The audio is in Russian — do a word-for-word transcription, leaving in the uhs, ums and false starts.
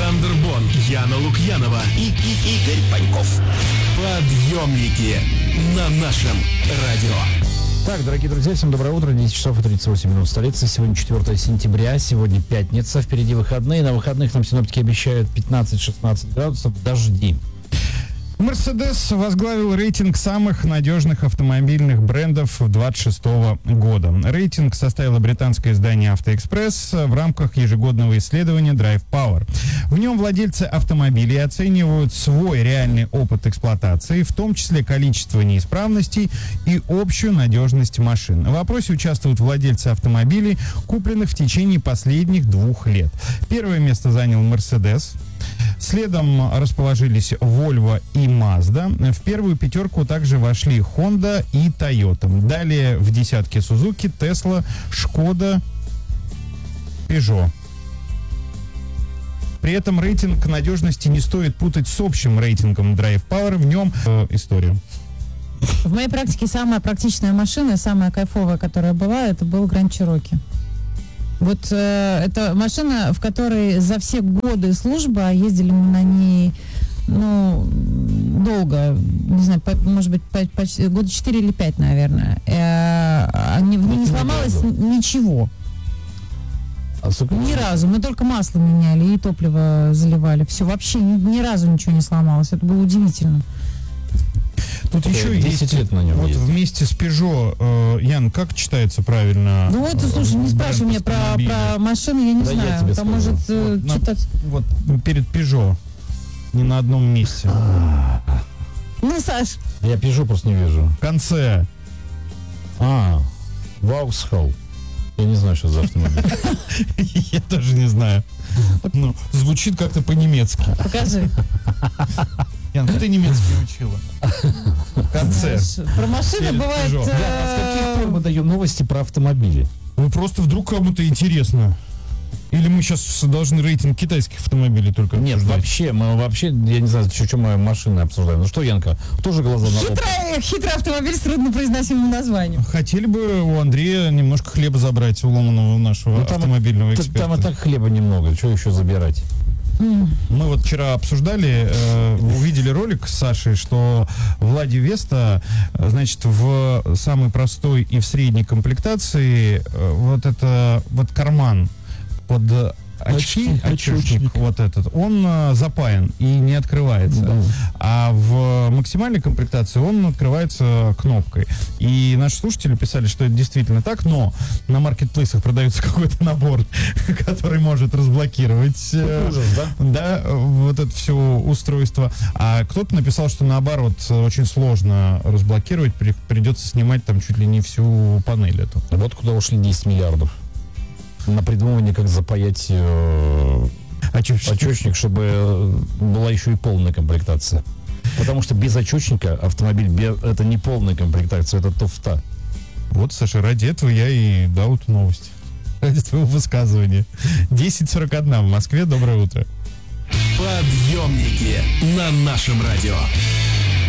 Александр Бон, Яна Лукьянова и, и Игорь Паньков. Подъемники на нашем радио. Так, дорогие друзья, всем доброе утро. десять часов и тридцать восемь минут столицы. Сегодня четвёртое сентября, сегодня пятница, впереди выходные. На выходных нам синоптики обещают пятнадцать-шестнадцать градусов, дожди. Мерседес возглавил рейтинг самых надежных автомобильных брендов двадцать шестого года. Рейтинг составило британское издание «Автоэкспресс» в рамках ежегодного исследования Drive Power. В нем владельцы автомобилей оценивают свой реальный опыт эксплуатации, в том числе количество неисправностей и общую надежность машин. В опросе участвуют владельцы автомобилей, купленных в течение последних двух лет. Первое место занял Мерседес. Следом расположились Volvo и Mazda. В первую пятерку также вошли Honda и Toyota. Далее в десятке Suzuki, Tesla, Skoda, Peugeot. При этом рейтинг надежности не стоит путать с общим рейтингом Drive Power. В нем э, история. В моей практике самая практичная машина, самая кайфовая, которая была, это был Grand Cherokee. Вот э, это машина, в которой за все годы службы, а ездили мы на ней, ну, долго, не знаю, по, может быть, по, по, года четыре или пять, наверное. Э, не, в ней не сломалось ничего. А сколько... Ни разу. Мы только масло меняли и топливо заливали. Все, вообще ни, ни разу ничего не сломалось. Это было удивительно. Тут Это еще есть, лет на нем вот ездит. вместе с Peugeot, э, Ян, как читается правильно? Ну вот, слушай, не спрашивай меня про, про машины, я не Да я знаю. тебе Там скажу. может э, Вот, на- читать. Вот перед Peugeot, не на одном месте. Ну, Саш, Я Peugeot просто не вижу. В конце. А, Vauxhall. Я не знаю, что за автомобиль. Я тоже не знаю. Ну, звучит как-то по-немецки. покажи. Ян, ты немецкий учила. В конце. Знаешь, про машины Перед бывает... Peugeot. Да, а с каких э, пор мы даем новости про автомобили? Ну, просто вдруг кому-то интересно. Или мы сейчас должны рейтинг китайских автомобилей только Нет, обсуждать? вообще, мы вообще, я не знаю, что мы машины обсуждаем. Ну что, Янка, тоже глаза на лоб? Хитрый, хитрый автомобиль с труднопроизносимым названием. Хотели бы у Андрея немножко хлеба забрать, уломанного нашего Ну, там- автомобильного Т- эксперта. Там и так хлеба немного, что еще забирать? Мы вот вчера обсуждали, э, увидели ролик с Сашей, что в Ладе Веста, э, значит, в самой простой и в средней комплектации э, вот это вот карман под очки, Очки, очечник, очечник. вот этот, он э, запаян и не открывается. Да. А в максимальной комплектации он открывается кнопкой. И наши слушатели писали, что это действительно так, но на маркетплейсах продается какой-то набор, который может разблокировать э, Ужас, да? да, вот это все устройство. А кто-то написал, что наоборот, очень сложно разблокировать, при- придется снимать там чуть ли не всю панель эту. Вот куда ушли десять миллиардов. На придумывание, как запаять э, Очечник. очечник, чтобы э, была еще и полная комплектация. Потому что без очечника автомобиль без, это не полная комплектация, это туфта. Вот, Саша, ради этого я и дал эту новость. Ради твоего высказывания. десять сорок один в Москве. Доброе утро. Подъемники на нашем радио.